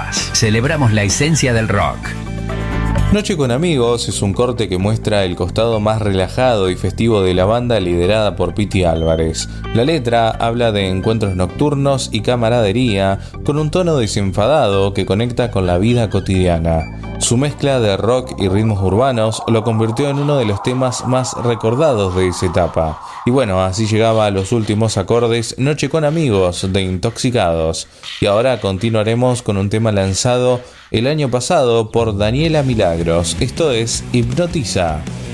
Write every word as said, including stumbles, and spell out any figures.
Paz. Celebramos la esencia del rock. Noche con Amigos es un corte que muestra el costado más relajado y festivo de la banda liderada por Piti Álvarez. La letra habla de encuentros nocturnos y camaradería con un tono desenfadado que conecta con la vida cotidiana. Su mezcla de rock y ritmos urbanos lo convirtió en uno de los temas más recordados de esa etapa. Y bueno, así llegaba a los últimos acordes Noche con Amigos de Intoxicados. Y ahora continuaremos con un tema lanzado el año pasado por Daniela Milagros. Esto es Hipnotiza.